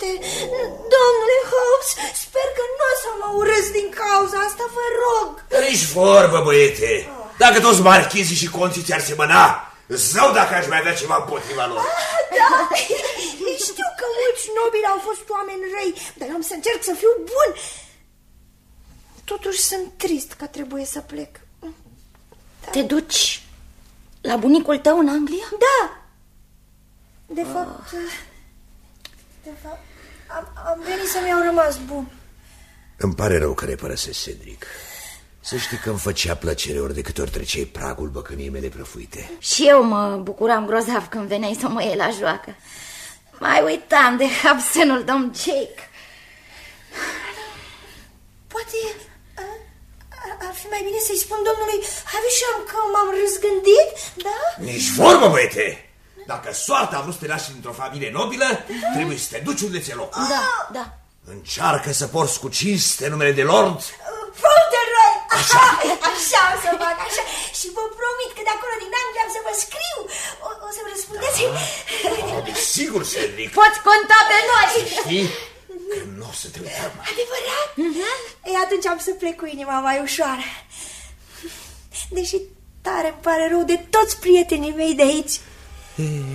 Domnule Holmes, sper că nu o să mă urăsc din cauza asta, vă rog. Nici vorbă, băiete. Dacă toți marchizii și conții ți-ar semăna, zău dacă aș mai avea ceva împotriva lor. Da, știu că mulți nobili au fost oameni răi, dar am să încerc să fiu bun. Totuși sunt trist că trebuie să plec. Da. Te duci la bunicul tău în Anglia? Da. De fapt, am venit să-mi iau rămas bun. Îmi pare rău că ne părăsesc, Cedric. Să știi că îmi făcea plăcere ori de câte ori treceai pragul băcăniei mele prăfuite. Și eu mă bucuram grozav când veneai să mă iei la joacă. Mai uitam de absenul domn Jake. Poate ar fi mai bine să-i spun domnului Havisham că m-am răzgândit, da? Nici vorbă, băiete! Dacă soarta a vrut să te lași într-o familie nobilă, trebuie să te duci unde ți-e loc. Da. Încearcă să porți cu cinste numele de Lord. Fauntleroy! Așa o să fac, așa. Și vă promit că de acolo din Anglia am să vă scriu. O să-mi răspundeți? Desigur, Cedric. Poți conta pe noi. Știi că nu o să te uităm. Adevărat? Ei, atunci am să plec cu inima mai ușoară. Deși tare îmi pare rău de toți prietenii mei de aici.